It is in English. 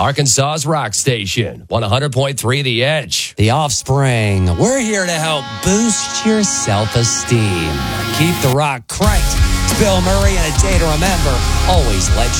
Arkansas's rock station, 100.3 The Edge. The Offspring. We're here to help boost your self-esteem. Keep the rock cranked. It's Bill Murray and a day to remember. Always let